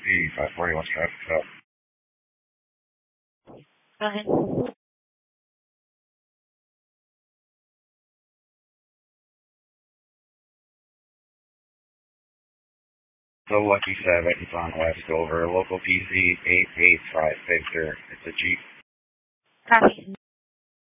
540, what's traffic up? Go ahead. So Lucky 7, it's on Westover, local PC 885 Victor. It's a Jeep. Copy.